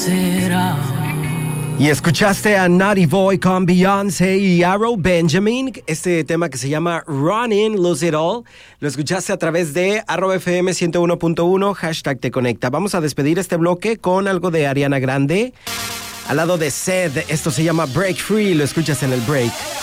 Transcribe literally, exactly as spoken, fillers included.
Y escuchaste a Naughty Boy con Beyoncé y Arrow Benjamin, este tema que se llama Running, Lose It All. Lo escuchaste a través de arroba F M ciento uno punto uno, hashtag Te Conecta. Vamos a despedir este bloque con algo de Ariana Grande, al lado de Sed. Esto se llama Break Free, lo escuchas en el break.